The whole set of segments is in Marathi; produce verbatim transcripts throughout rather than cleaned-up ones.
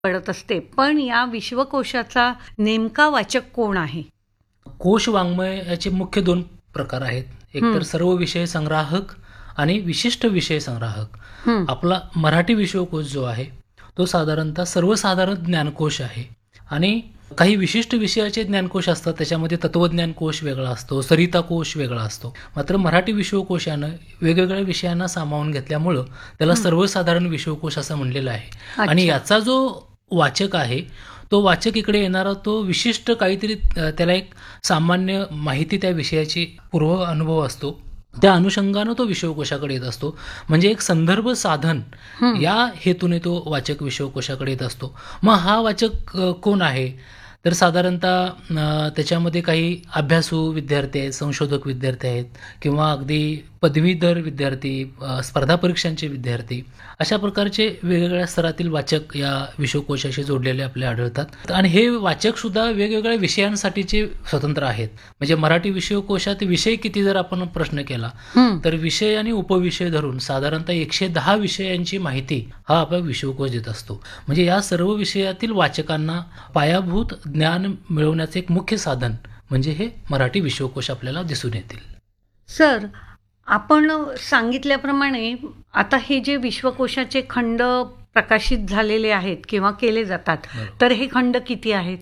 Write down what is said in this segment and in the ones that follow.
पडत असते. पण या विश्वकोशाचा नेमका वाचक कोण आहे? कोश वाङ्मयाचे मुख्य दोन प्रकार आहेत. एक तर सर्व विषय संग्राहक आणि विशिष्ट विषय संग्राहक. आपला मराठी विश्वकोश जो आहे तो साधारणतः सर्वसाधारण ज्ञानकोश आहे आणि काही विशिष्ट विषयाचे ज्ञानकोश असतात. त्याच्यामध्ये तत्वज्ञान कोश वेगळा असतो, सरिता कोश वेगळा असतो. मात्र मराठी विश्वकोशानं वेगवेगळ्या विषयांना सामावून घेतल्यामुळं त्याला सर्वसाधारण विश्वकोश असं म्हणलेलं आहे. आणि याचा जो वाचक आहे तो वाचक इकडे येणारा तो विशिष्ट काहीतरी त्याला एक सामान्य माहिती त्या विषयाची पूर्व अनुभव असतो, त्या अनुषंगानं तो विश्वकोशाकडे येत असतो. म्हणजे एक संदर्भ साधन या हेतूने तो वाचक विश्वकोशाकडे येत असतो. मग हा वाचक कोण आहे? तर साधारणतः त्याच्यामध्ये काही अभ्यासू विद्यार्थी आहेत, संशोधक विद्यार्थी आहेत किंवा अगदी पदवीधर विद्यार्थी, स्पर्धा परीक्षांचे विद्यार्थी, अशा प्रकारचे वेगवेगळ्या स्तरातील वाचक या विश्वकोशाशी जोडलेले आपल्याला आढळतात. आणि हे वाचक सुद्धा वेगवेगळ्या विषयांसाठीचे स्वतंत्र आहेत. म्हणजे मराठी विश्वकोशात विषय किती जर आपण प्रश्न केला तर विषय आणि उपविषय धरून साधारणतः एकशे दहा विषयांची माहिती हा आपला विश्वकोश देत असतो. म्हणजे या सर्व विषयातील वाचकांना पायाभूत ज्ञान मिळवण्याचे एक मुख्य साधन म्हणजे हे मराठी विश्वकोश आपल्याला दिसून येतील. सर, आपण सांगितल्याप्रमाणे आता हे जे विश्वकोशाचे खंड प्रकाशित झालेले आहेत किंवा केले जातात, तर हे खंड किती आहेत?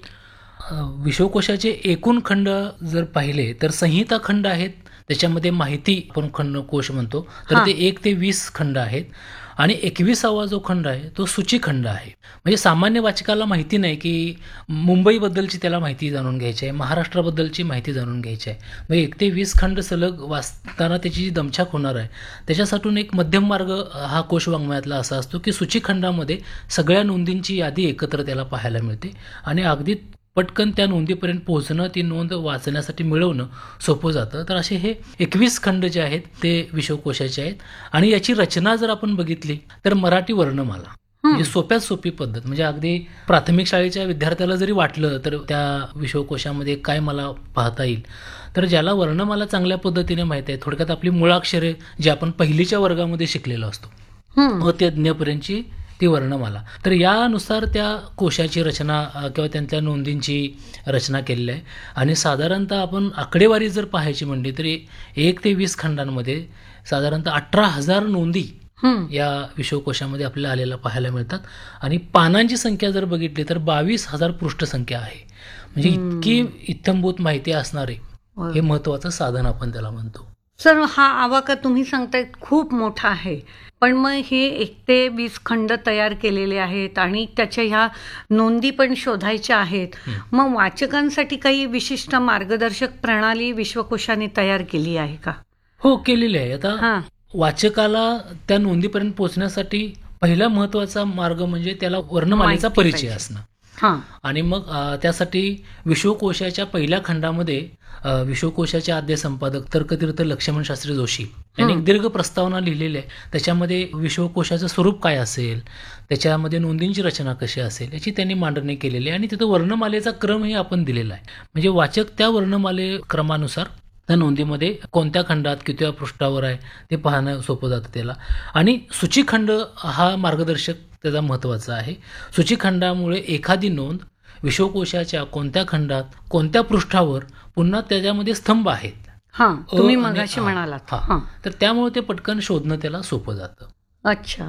विश्वकोशाचे एकूण खंड जर पाहिले तर संहिता खंड आहेत. त्याच्यामध्ये माहिती आपण खंड कोश म्हणतो, तर ते एक ते वीस खंड आहेत. आणि एकविसावा जो खंड आहे तो सूचीखंड आहे. म्हणजे सामान्य वाचकाला माहिती नाही की मुंबईबद्दलची त्याला माहिती जाणून घ्यायची आहे, महाराष्ट्राबद्दलची माहिती जाणून घ्यायची आहे. मग एक ते वीस खंड सलग वाचताना त्याची जी दमछाक होणार आहे त्याच्यासाठून एक मध्यम मार्ग हा कोश वाङ्मयातला असा असतो की सूचीखंडामध्ये सगळ्या नोंदींची यादी एकत्र त्याला पाहायला मिळते आणि अगदी पटकन त्या नोंदीपर्यंत पोहोचणं, ती नोंद वाचण्यासाठी मिळवणं सोपं जातं. तर असे हे एकवीस खंड जे आहेत ते विश्वकोशाचे आहेत. आणि याची रचना जर आपण बघितली तर मराठी वर्णमाला, म्हणजे सोप्यात सोपी पद्धत. म्हणजे अगदी प्राथमिक शाळेच्या विद्यार्थ्याला जरी वाटलं तर त्या विश्वकोशामध्ये काय मला पाहता येईल, तर ज्याला वर्णमाला चांगल्या पद्धतीने माहीत आहे, थोडक्यात आपली मुळाक्षरे जी आपण पहिलीच्या वर्गामध्ये शिकलेलो असतो व ते ज्ञपर्यंतची ती वर्णमाला, तर यानुसार त्या कोशाची रचना किंवा त्यांच्या नोंदींची रचना केलेली आहे. आणि साधारणतः आपण आकडेवारी जर पाहायची म्हणली तरी एक ते वीस खंडांमध्ये साधारणतः अठरा हजार नोंदी या विश्वकोशामध्ये आपल्याला आलेल्या पाहायला मिळतात. आणि पानांची संख्या जर बघितली तर बावीस हजार पृष्ठसंख्या आहे. म्हणजे इतकी इत्थंभूत माहिती असणारे हे महत्वाचं साधन आपण त्याला म्हणतो. सर, हा आवाका तुम्ही सांगताय खूप मोठा आहे, पण मग हे एक ते वीस खंड तयार केलेले आहेत आणि त्याच्या ह्या नोंदी पण शोधायच्या आहेत. मग वाचकांसाठी काही विशिष्ट मार्गदर्शक प्रणाली विश्वकोशाने तयार केली आहे का? हो, केलेली आहे. आता वाचकाला त्या नोंदीपर्यंत पोहोचण्यासाठी पहिला महत्वाचा मार्ग म्हणजे त्याला वर्णमालेचा परिचय असणं. आणि मग त्यासाठी विश्वकोशाच्या पहिल्या खंडामध्ये विश्वकोशाचे आद्य संपादक तर्कतीर्थ लक्ष्मण शास्त्री जोशी यांनी एक दीर्घ प्रस्तावना लिहिलेली आहे. त्याच्यामध्ये विश्वकोशाचं स्वरूप काय असेल, त्याच्यामध्ये नोंदींची रचना कशी असेल याची त्यांनी मांडणी केलेली आहे. आणि तिथं वर्णमालेचा क्रमही आपण दिलेला आहे. म्हणजे वाचक त्या वर्णमाले क्रमानुसार त्या नोंदीमध्ये कोणत्या खंडात किती पृष्ठावर आहे ते पाहणं सोपं जातं त्याला. आणि सूचीखंड हा मार्गदर्शक त्याचा महत्त्वाचा आहे. सूचीखंडामुळे एखादी नोंद विश्वकोशाच्या कोणत्या खंडात कोणत्या पृष्ठावर, पुन्हा त्याच्यामध्ये स्तंभ आहेत, तुम्ही मगाशी म्हणालात, तर त्यामुळे ते पटकन शोधणं त्याला सोपं जातं. अच्छा.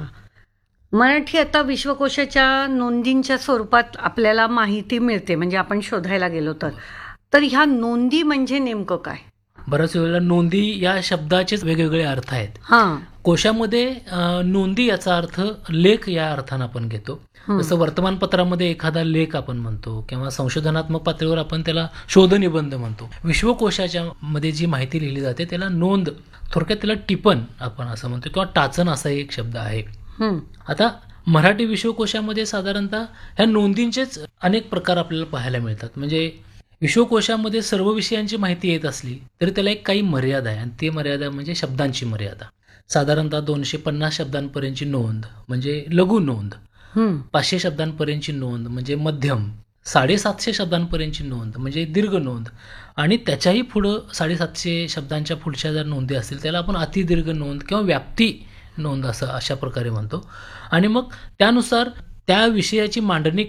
मराठी आता विश्वकोशाच्या नोंदींच्या स्वरूपात आपल्याला माहिती मिळते, म्हणजे आपण शोधायला गेलो तर तर ह्या नोंदी म्हणजे नेमकं काय? बऱ्याच वेळेला नोंदी या शब्दाचेच वेगवेगळे अर्थ आहेत. कोशामध्ये नोंदी याचा अर्थ लेख या अर्थानं आपण घेतो. जसं वर्तमानपत्रामध्ये एखादा लेख आपण म्हणतो किंवा संशोधनात्मक पातळीवर आपण त्याला शोधनिबंध म्हणतो. विश्वकोशाच्या मध्ये जी माहिती लिहिली जाते त्याला नोंद, थोडक्यात त्याला टिपण आपण असं म्हणतो किंवा टाचन असा एक शब्द आहे. आता मराठी विश्वकोशामध्ये साधारणतः ह्या नोंदींचेच अनेक प्रकार आपल्याला पाहायला मिळतात. म्हणजे विश्वकोशामध्ये सर्व विषयांची माहिती येत असली तरी त्याला एक काही मर्यादा आहे, आणि ती मर्यादा म्हणजे शब्दांची मर्यादा. साधारणतः दोनशे पन्नास शब्दांपर्यंतची नोंद म्हणजे लघु नोंद, पाचशे शब्दांपर्यंतची नोंद म्हणजे मध्यम, साडेसातशे शब्दांपर्यंतची नोंद म्हणजे दीर्घ नोंद, आणि त्याच्याही पुढं साडेसातशे शब्दांच्या पुढच्या जर नोंदी असतील त्याला आपण अतिदीर्घ नोंद किंवा व्याप्ती नोंद असं अशा प्रकारे म्हणतो. आणि मग त्यानुसार त्या विषयाची मांडणी